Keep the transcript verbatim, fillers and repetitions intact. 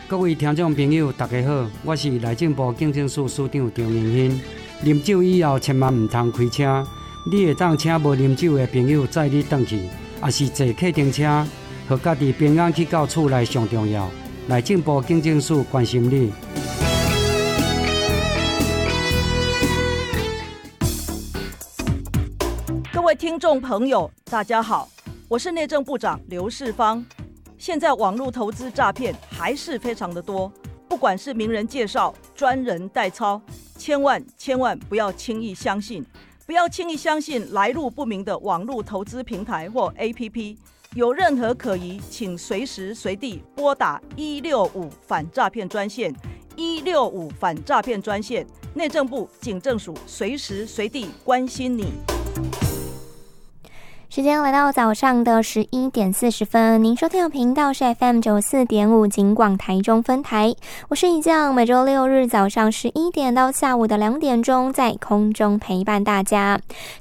各位听众朋友，大家好，我是内政部警政署署长张明兴。啉酒以后，千万唔通开车。你会当请无啉酒的朋友载你返去，也是坐客停车，和家己平安去到厝内上重要。内政部警政署关心你。 各位听众朋友，大家好，我是内政部长刘世芳。现在网络投资诈骗还是非常的多，不管是名人介绍、专人代操，千万千万不要轻易相信，不要轻易相信来路不明的网络投资平台或 A P P。有任何可疑，请随时随地拨打一六五反诈骗专线，一六五反诈骗专线，内政部警政署随时随地关心你。 时间来到早上的十一点四十分，您收听的频道是 F M 九四点五警广台中分台，我是一将，每周六日早上十一点到下午的两点钟在空中陪伴大家。